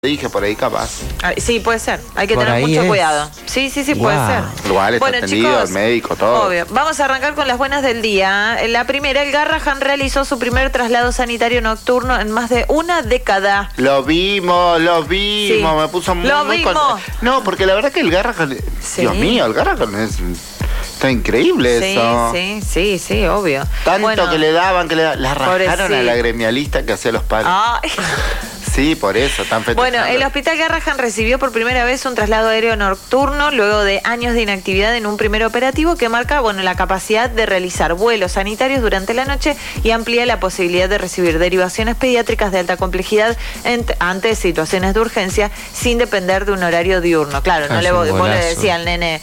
Dije por ahí capaz. Sí, puede ser. Hay que Por tener ahí mucho es. cuidado. Sí, puede ser. Igual está Bueno, atendido, chicos, el médico, todo. Obvio. Vamos a arrancar con las buenas del día. La primera, el Garrahan realizó su primer traslado sanitario nocturno en más de una década. Lo vimos, Sí. me puso muy, Lo muy vimos. contento. No, porque la verdad que el Garrahan, Sí. Dios mío, el Garrahan está increíble eso. Sí, obvio. Tanto Bueno, que le daban, la rascaron pobrecito. a la gremialista que hacía los pares. Ay. Sí, por eso, tan festejando. Bueno, el Hospital Garrahan recibió por primera vez un traslado aéreo nocturno luego de años de inactividad en un primer operativo que marca, la capacidad de realizar vuelos sanitarios durante la noche y amplía la posibilidad de recibir derivaciones pediátricas de alta complejidad ante situaciones de urgencia sin depender de un horario diurno. Claro, no le, vos le decías al nene,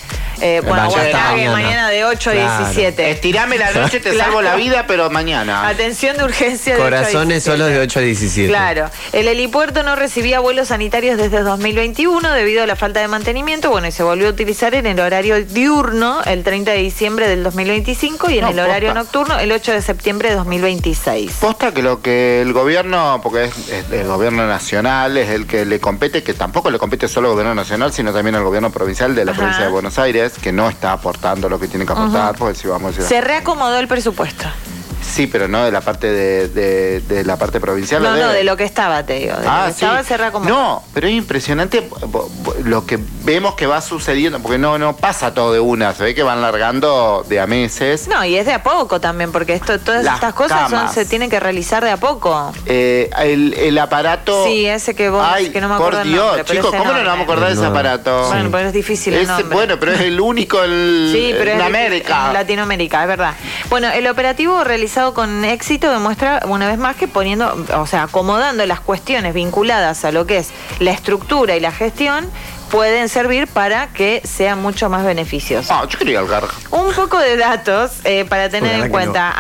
mañana de 8 a 17. Estirame la noche, te Claro. salvo la vida, pero mañana. Atención de urgencia de 8 a Corazones 17. solo de 8 a 17. Claro. El helipuerto no recibía vuelos sanitarios desde 2021 debido a la falta de mantenimiento. Y se volvió a utilizar en el horario diurno el 30 de diciembre del 2025 y en el horario nocturno el 8 de septiembre de 2026. Posta que lo que el gobierno, porque es el gobierno nacional, es el que le compete, que tampoco le compete solo al gobierno nacional, sino también al gobierno provincial de la provincia de Buenos Aires, que no está aportando lo que tiene que aportar, porque si vamos a decir... Se reacomodó el presupuesto. Sí, pero no de la parte de la parte provincial. No, de lo que estaba, te digo. De lo que estaba se reacomodó. No, pero es impresionante lo que vemos que va sucediendo, porque no pasa todo de una, se ve que van largando de a meses. No, y es de a poco también, porque todas estas cosas se tienen que realizar de a poco. El aparato... Sí, ese que vos, que no me acuerdo el nombre. Por Dios, chicos, ¿cómo no nos vamos a acordar de ese aparato? Bueno, pero es difícil el nombre. Bueno, pero es el único en América. En Latinoamérica, es verdad. Bueno, el operativo realizado con éxito demuestra una vez más que acomodando las cuestiones vinculadas a lo que es la estructura y la gestión pueden servir para que sea mucho más beneficioso. Yo quería el Garrahan. Un poco de datos para tener en cuenta.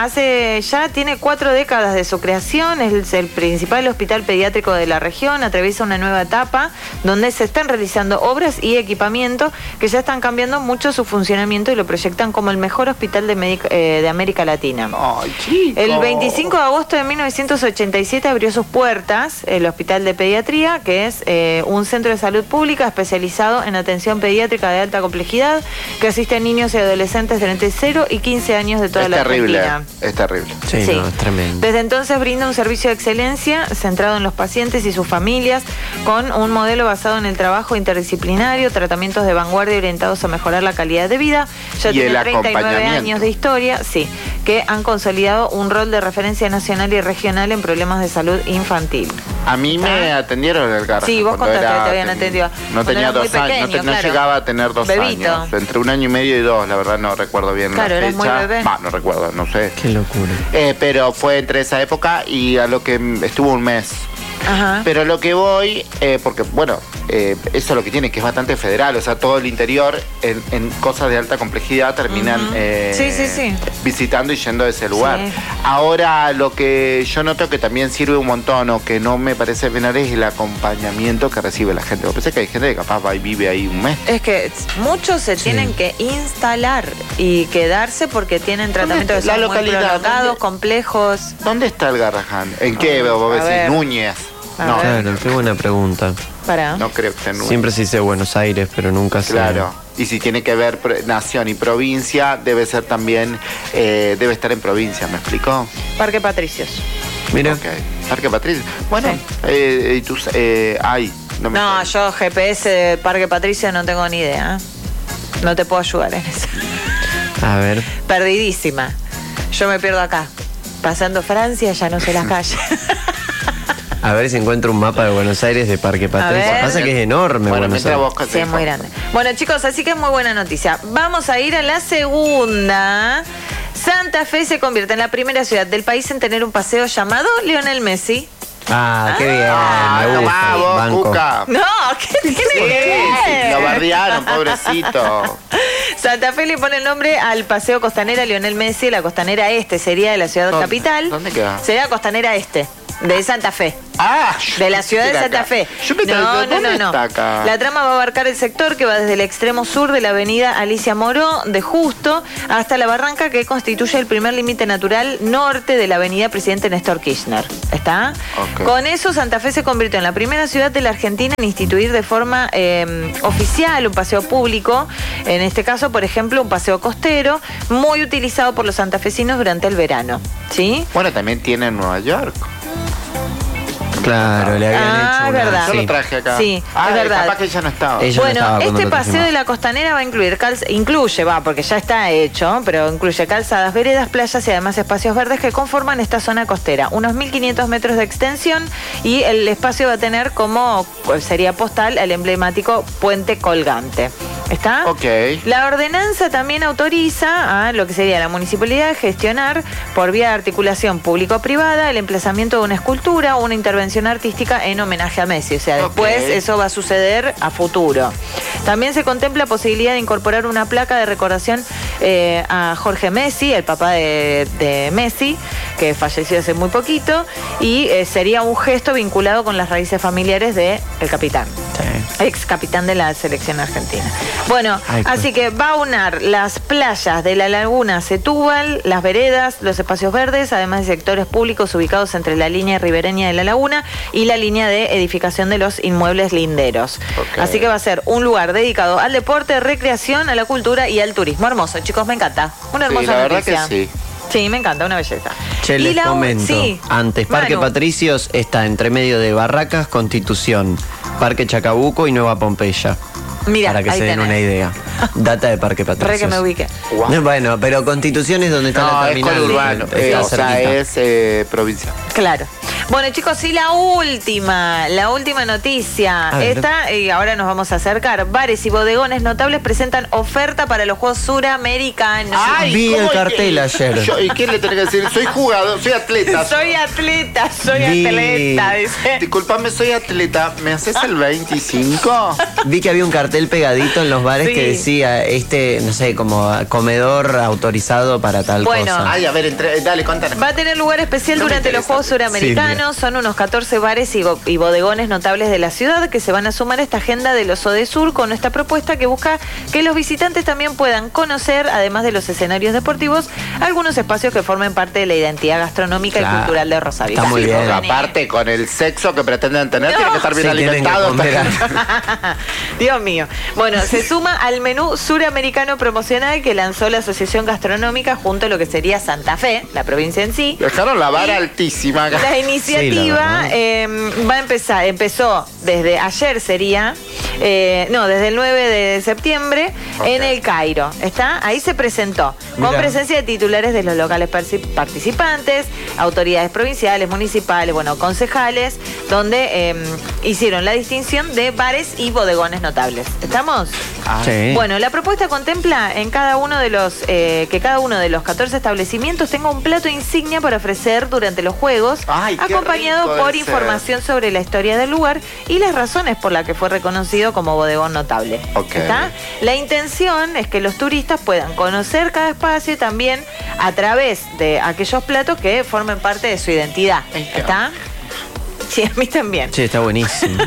Tiene 4 décadas de su creación, es el principal hospital pediátrico de la región, atraviesa una nueva etapa donde se están realizando obras y equipamiento que ya están cambiando mucho su funcionamiento y lo proyectan como el mejor hospital de América Latina. Ay, chico. El 25 de agosto de 1987 abrió sus puertas el Hospital de Pediatría, que es un centro de salud pública especializado en atención pediátrica de alta complejidad que asiste a niños y adolescentes de entre 0 y 15 años de toda la Argentina. Es terrible. Sí, no, es tremendo. Desde entonces brinda un servicio de excelencia centrado en los pacientes y sus familias con un modelo basado en el trabajo interdisciplinario, tratamientos de vanguardia orientados a mejorar la calidad de vida. Ya tiene 39 años de historia, que han consolidado un rol de referencia nacional y regional en problemas de salud infantil. A mí me atendieron en el Garrahan. Sí, vos contaste que te habían atendido. No tenía 2 años, no llegaba a tener 2 años. Entre 1 año y medio y 2, la verdad no recuerdo bien la fecha. Claro, eras muy bebé. No recuerdo, no sé. Qué locura. Pero fue entre esa época y a lo que estuvo un mes. Ajá. Pero lo que voy, porque eso es lo que tiene, que es bastante federal, o sea, todo el interior en cosas de alta complejidad terminan visitando y yendo a ese lugar. Sí. Ahora, lo que yo noto que también sirve un montón, o que no me parece menor, es el acompañamiento que recibe la gente. Yo pensé que hay gente que capaz va y vive ahí un mes. Es que muchos se tienen que instalar y quedarse porque tienen tratamientos de salud muy prolongados, complejos. ¿Dónde está el Garrahan? ¿En qué? Vos decís Núñez. No. Claro, qué buena pregunenta. No creo que esté en Núñez. Siempre se dice Buenos Aires, pero nunca se... Claro. Y si tiene que ver nación y provincia, debe ser también, debe estar en provincia, ¿me explicó? Parque Patricios. Mira. Ok, Parque Patricios. Bueno, No, yo GPS de Parque Patricios no tengo ni idea. No te puedo ayudar en eso. A ver. Perdidísima. Yo me pierdo acá. Pasando Francia, ya no sé las calles. A ver si encuentro un mapa de Buenos Aires de Parque Patricios. Pasa que es enorme Buenos Aires. Sí, es muy grande. Bueno, chicos, así que es muy buena noticia. Vamos a ir a la segunda. Santa Fe se convierte en la primera ciudad del país en tener un paseo llamado Lionel Messi. Qué bien. Me gusta. Vos, Cuca. No, ¿qué tiene que ver? Lo bardearon, pobrecito. Santa Fe le pone el nombre al paseo Costanera Lionel Messi. La Costanera Este sería de la ciudad capital. ¿Dónde queda? Sería Costanera Este, de Santa Fe. de la ciudad de Santa Fe. Yo me ¿dónde está acá? La trama va a abarcar el sector que va desde el extremo sur de la avenida Alicia Moró de Justo hasta la barranca que constituye el primer límite natural norte de la avenida Presidente Néstor Kirchner. ¿Está? Okay. Con eso, Santa Fe se convirtió en la primera ciudad de la Argentina en instituir de forma oficial un paseo público, en este caso, por ejemplo, un paseo costero, muy utilizado por los santafesinos durante el verano. ¿Sí? Bueno, también tiene en Nueva York. Claro, le habían hecho una... verdad. Yo lo traje acá. Sí, es verdad. Capaz que ella no estaba. Bueno, este paseo de la costanera va a incluir porque ya está hecho, pero incluye calzadas, veredas, playas y además espacios verdes que conforman esta zona costera. Unos 1.500 metros de extensión y el espacio va a tener como sería postal el emblemático puente colgante. ¿Está? Ok. La ordenanza también autoriza a lo que sería la municipalidad gestionar por vía de articulación público-privada el emplazamiento de una escultura o una intervención artística en homenaje a Messi. O sea, después eso va a suceder a futuro. También se contempla posibilidad de incorporar una placa de recordación a Jorge Messi, el papá de Messi, que falleció hace muy poquito, y sería un gesto vinculado con las raíces familiares del capitán. Sí. Ex capitán de la selección argentina. Bueno, así que va a unar las playas de la laguna Setúbal, las veredas, los espacios verdes, además de sectores públicos ubicados entre la línea ribereña de la laguna y la línea de edificación de los inmuebles linderos. Okay. Así que va a ser un lugar dedicado al deporte, recreación, a la cultura y al turismo. Hermoso, chicos, me encanta. Una hermosa noticia. Verdad que sí. Sí, me encanta, una belleza. Che, les comento. Antes, Parque Patricios está entre medio de Barracas, Constitución, Parque Chacabuco y Nueva Pompeya. Mira, para que se den una idea. Data de Parque Patricios. Para que me ubique. Wow. Bueno, pero Constitución es donde está la terminal. Es conurbano, o sea, es provincia. Claro. Bueno, chicos, y la última noticia. Ahora nos vamos a acercar. Bares y bodegones notables presentan oferta para los Juegos Suramericanos. Ay, vi el cartel ayer. ¿Y qué le tenés que decir? Soy jugador, soy atleta. Soy atleta, dice. Disculpame, soy atleta. ¿Me haces el 25? Vi que había un cartel pegadito en los bares que decía, no sé, como comedor autorizado para tal cosa. Ay, a ver, dale, contanos. Va a tener lugar especial durante los Juegos Suramericanos. Son unos 14 bares y bodegones notables de la ciudad que se van a sumar a esta agenda del Osodesur con esta propuesta que busca que los visitantes también puedan conocer, además de los escenarios deportivos, algunos espacios que formen parte de la identidad gastronómica y cultural de Rosario. Está muy bien. Aparte, con el sexo que pretenden tener, tienen que estar bien alimentados. Dios mío. Bueno, se suma al menú suramericano promocional que lanzó la Asociación Gastronómica junto a lo que sería Santa Fe, la provincia en sí. Dejaron la vara altísima. La iniciativa empezó desde ayer desde el 9 de septiembre en el Cairo. Ahí se presentó con presencia de titulares de los locales participantes, autoridades provinciales, municipales, concejales, donde hicieron la distinción de bares y bodegones notables. ¿Estamos? Sí. Bueno, la propuesta contempla en cada uno de los que cada uno de los 14 establecimientos tenga un plato insignia para ofrecer durante los Juegos, acompañado por información sobre la historia del lugar y las razones por las que fue reconocido como bodegón notable. ¿Está? La intención es que los turistas puedan conocer cada espacio y también a través de aquellos platos que formen parte de su identidad. ¿Está? Sí, a mí también. Sí, está buenísimo.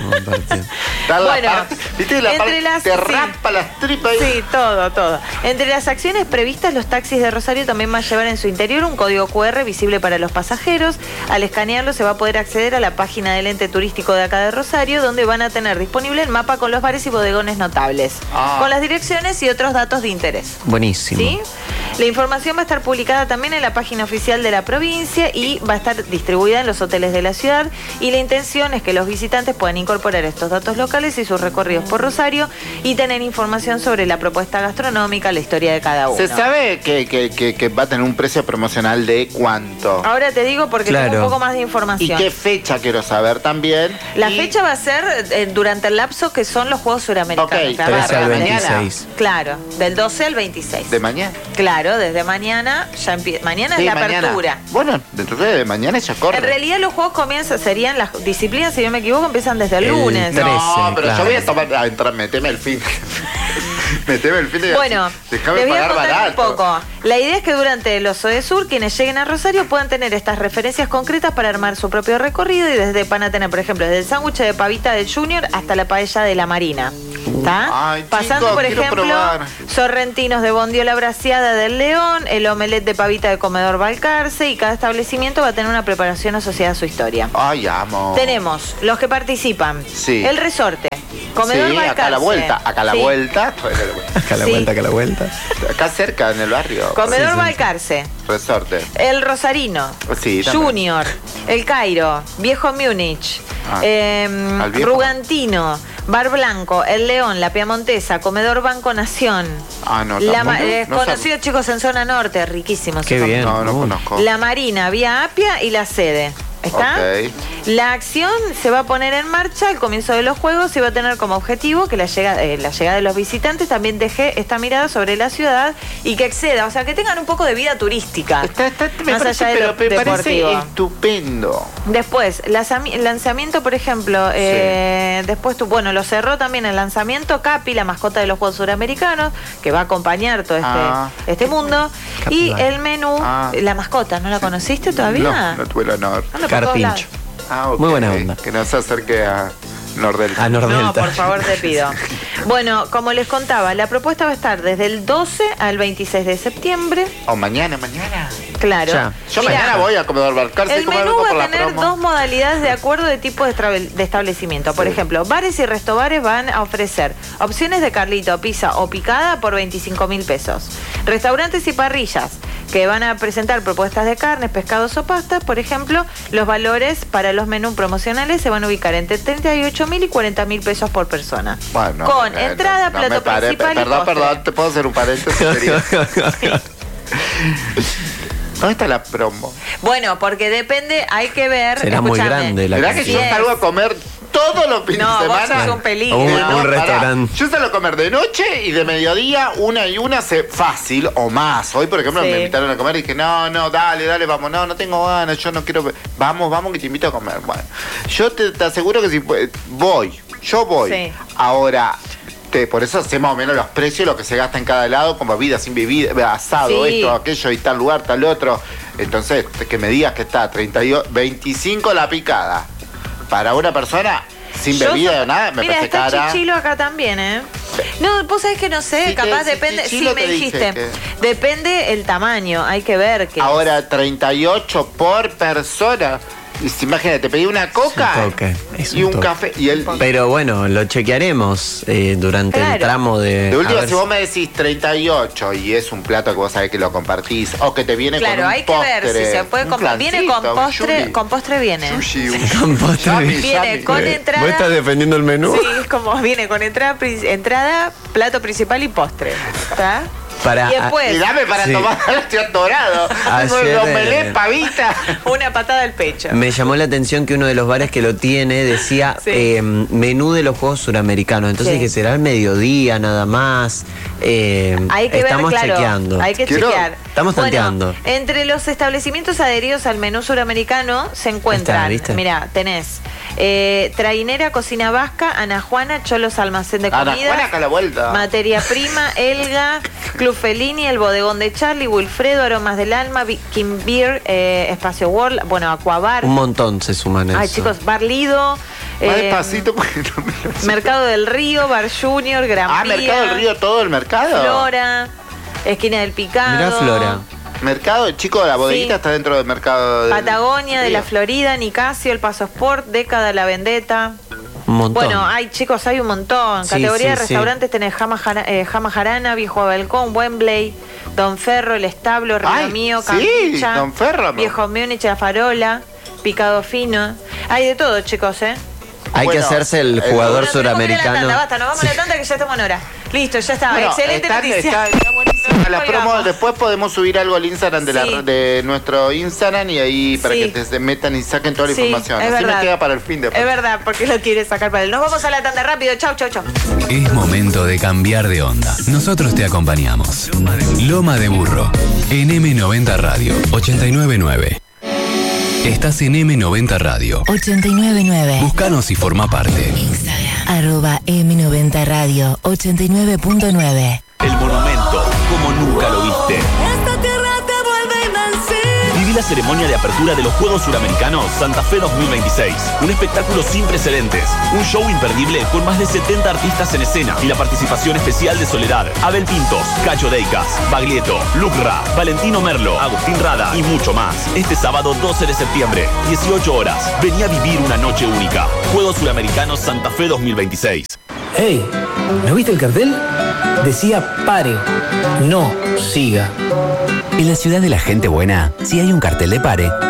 ¿Viste la parte? Te raspa las tripas. Sí, todo. Entre las acciones previstas, los taxis de Rosario también van a llevar en su interior un código QR visible para los pasajeros. Al escanearlo se va a poder acceder a la página del ente turístico de acá de Rosario, donde van a tener disponible el mapa con los bares y bodegones notables, con las direcciones y otros datos de interés. Buenísimo. ¿Sí? La información va a estar publicada también en la página oficial de la provincia y va a estar distribuida en los hoteles de la ciudad, y la intención es que los visitantes puedan incorporar estos datos locales y sus recorridos por Rosario y tener información sobre la propuesta gastronómica, la historia de cada uno. ¿Se sabe que va a tener un precio promocional de cuánto? Ahora te digo porque tengo un poco más de información. ¿Y qué fecha quiero saber también? La fecha va a ser durante el lapso que son los Juegos Suramericanos. Ok, 13 al 26. Claro, del 12 al 26. ¿De mañana? Claro, desde mañana ya empieza. Mañana es la apertura. Bueno, entonces de mañana ya corre. En realidad los juegos serían las disciplinas, si no me equivoco, empiezan desde el lunes. 13, no, pero yo voy a meteme el fin. Meteme el fin de Bueno, déjame les voy a pagar contar barato. un poco. La idea es que durante el Odesur, quienes lleguen a Rosario puedan tener estas referencias concretas para armar su propio recorrido y desde van a tener, por ejemplo, desde el sándwich de pavita del Junior hasta la paella de la Marina. ¿Está? Ay, Pasando, chicos, por quiero ejemplo, probar. sorrentinos de bondiola braseada del León, el omelette de pavita de Comedor Balcarce, y cada establecimiento va a tener una preparación asociada a su historia. Ay, amo. Tenemos los que participan. Sí. El resorte. Comedor Sí, Balcarce. acá a la vuelta. Acá a la Sí. vuelta. Acá a la Sí. vuelta, acá a la vuelta. Acá cerca, en el barrio. Comedor Sí, sí. Balcarce. Resorte. El Rosarino. Sí, también. Junior. El Cairo. Viejo Múnich. al viejo. Rugantino. Bar Blanco. El León. La Piamontesa. Comedor Banco Nación. Ah, no, no conocido, chicos, en zona norte. Riquísimo. Qué bien. No conozco. La Marina, Vía Apia y la sede. ¿Está? Ok. La acción se va a poner en marcha al comienzo de los juegos y va a tener como objetivo que la llegada de los visitantes también deje esta mirada sobre la ciudad y que exceda, o sea, que tengan un poco de vida turística. Me más parece, allá de lo pero me deportivo. parece estupendo. Después, el lanzamiento, por ejemplo, después lo cerró también el lanzamiento Capi, la mascota de los Juegos Suramericanos, que va a acompañar todo este mundo. Capi, Y vale. el menú, la mascota, ¿no la conociste todavía? No tuve el honor. Anda por todos lados. Carpincho. Ok. Muy buena onda. Que no se acerque a Nordelta. A Nordelta. No, por favor, te pido. Bueno, como les contaba, la propuesta va a estar desde el 12 al 26 de septiembre. O mañana. Claro. Ya. Yo Mirá, mañana voy a Comedor Balcarce. el menú va a tener dos modalidades de acuerdo de tipo de establecimiento. Por ejemplo, bares y restobares van a ofrecer opciones de carlito, pizza o picada por 25.000 pesos. Restaurantes y parrillas que van a presentar propuestas de carnes, pescados o pastas. Por ejemplo, los valores para los menús promocionales se van a ubicar entre 38.000 y 40.000 pesos por persona. Bueno, con entrada, no plato me pare- principal y postre. Perdón, ¿te puedo hacer un paréntesis? ¿Dónde está la promo? Bueno, porque depende, hay que ver. Será muy escúchame. grande la Mirá que yo salgo a comer todos los fines No, de vos semana. sos un peligro. Un Pará. restaurante. Yo salgo a comer de noche y de mediodía, una fácil o más. Hoy, por ejemplo, Sí. me invitaron a comer y dije, no, dale, vamos. No tengo ganas, yo no quiero. Vamos, que te invito a comer. Bueno, yo te aseguro que si voy. Sí. Ahora, por eso sé más o menos los precios, lo que se gasta en cada lado, con bebida, sin bebida, asado, Sí. esto, aquello y tal lugar, tal otro. Entonces, que me digas que está 25 la picada para una persona sin bebida o nada, me Mira, parece está cara. Chichilo acá también, ¿eh? No, vos sabés que no sé, Sí, capaz que- depende. Chichilo Sí, me te dije dijiste. que- Depende el tamaño, hay que ver que. Ahora 38 por persona. Imagínate, te pedí una coca, Es y un toque. café. Y el, Pero bueno, lo chequearemos durante Claro. el tramo de. de última, a ver si vos me decís 38 y es un plato que vos sabés que lo compartís, o que te viene Claro, con un hay que ver postre, si se puede un comer. Viene con flancito, un postre, yumi. con postre viene. Sushi, un Con postre. yummy, Viene yummy. con entrada. ¿Vos estás defendiendo el menú? Sí, es como viene con entrada, plato principal y postre. ¿Está? Para, Y después, Y dame para Sí. tomar, estoy atorado. Ayer, Omelette, pavita. una patada al pecho. Me llamó la atención que uno de los bares que lo tiene decía Sí. menú de los Juegos Suramericanos. Entonces Sí. que será al mediodía nada más. Hay que estamos ver, claro, chequeando. hay que Quiero- chequear. Estamos tanteando. Entre los establecimientos adheridos al menú suramericano se encuentran, ¿viste? mira, tenés Trainera, Cocina Vasca, Ana Juana, Cholos Almacén de Ana Comida, Juana, acá a la vuelta. Materia Prima, Elga, Club Fellini, El Bodegón de Charlie, Wilfredo, Aromas del Alma, King Beer, Espacio World, bueno, Aquabar. Un montón se suman a Ay, eso. chicos, Bar Lido. Más despacito porque no me lo sé. Mercado del Río, Bar Junior, Gran Vía, Mercado del Río, todo el mercado. Flora, Esquina del Picado. Mirá Flora. Mercado, chico, la bodeguita Sí. está dentro del mercado. Patagonia, de Río. la Florida, Nicasio, El Paso Sport, Década La Vendetta. Un montón. Bueno, chicos, hay un montón. Sí, Categoría de sí, restaurantes tenés Jama Jarana, Viejo Balcón, Wembley, Don Ferro, El Establo, Río Ay, Mío, sí, Campicha, Don Ferro, Viejo Múnich, La Farola, Picado Fino. Hay de todo, chicos, ¿eh? Hay que Bueno, hacerse el jugador Bueno, tenemos que ir a la suramericano. tanda, basta, nos vamos a la tanda que ya estamos en hora. Listo, ya está. Bueno, Excelente noticia. está buenísima la promo. Colgamos. Después podemos subir algo al Instagram Sí. de nuestro Instagram y ahí para Sí. que se metan y saquen toda la Sí, información. es Así verdad. me queda para el fin de Es verdad, porque lo quiere sacar para él. Nos vamos a la tanda rápido. Chau, chau, chau. Es momento de cambiar de onda. Nosotros te acompañamos. Loma de Burro, en M90 Radio 899. Estás en M90 Radio. 899. Búscanos y forma parte. Instagram. AM90 Radio 89.9. El monumento, como nunca lo viste. Esta tierra te vuelve invencible. Viví la ceremonia de apertura de los Juegos Suramericanos Santa Fe 2026. Un espectáculo sin precedentes. Un show imperdible con más de 70 artistas en escena y la participación especial de Soledad, Abel Pintos, Cacho Deicas, Baglietto, Lucra, Valentino Merlo, Agustín Rada y mucho más. Este sábado 12 de septiembre, 18 horas. Vení a vivir una noche única. Juegos Suramericanos Santa Fe 2026. Hey, ¿no viste el cartel? Decía pare, no siga. En la ciudad de la gente buena, si hay un cartel de pare,